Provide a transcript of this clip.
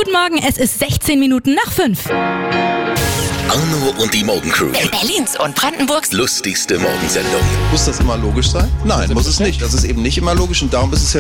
Guten Morgen, es ist 16 Minuten nach 5. Arno und die Morgencrew. Berlins und Brandenburgs Lustigste Morgensendung. Muss das immer logisch sein? Nein, muss es nicht. Das ist eben nicht immer logisch und darum ist es ja